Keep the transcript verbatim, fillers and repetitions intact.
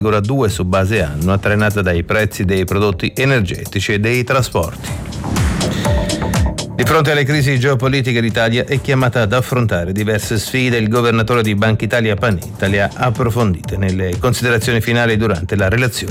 virgola due su base annua, trainata dai prezzi dei prodotti energetici e dei trasporti. Di fronte alle crisi geopolitiche, l'Italia è chiamata ad affrontare diverse sfide. Il governatore di Banca Italia Panetta le ha approfondite nelle considerazioni finali durante la relazione